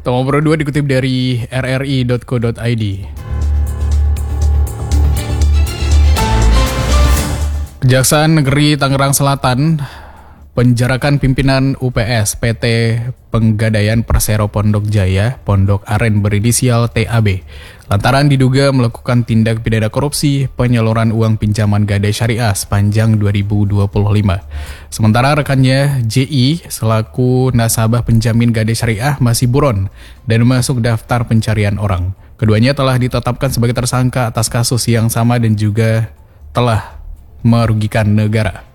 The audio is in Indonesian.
Nomor 2 dikutip dari rri.co.id. Kejaksaan Negeri Tangerang Selatan penjarakan pimpinan UPS PT Penggadaian Persero Pondok Jaya, Pondok Aren berinisial TAB, lantaran diduga melakukan tindak pidana korupsi penyaluran uang pinjaman gadai syariah sepanjang 2025. Sementara rekannya JI selaku nasabah penjamin gadai syariah masih buron dan masuk daftar pencarian orang. Keduanya telah ditetapkan sebagai tersangka atas kasus yang sama dan juga telah merugikan negara.